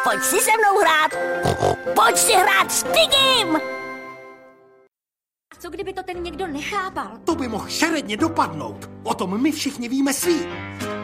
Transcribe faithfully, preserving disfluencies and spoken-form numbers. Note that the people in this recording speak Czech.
Pojď si se mnou hrát. Pojď si hrát s Pigim. A co kdyby to ten někdo nechápal? To by mohl šeredně dopadnout. O tom my všichni víme svý.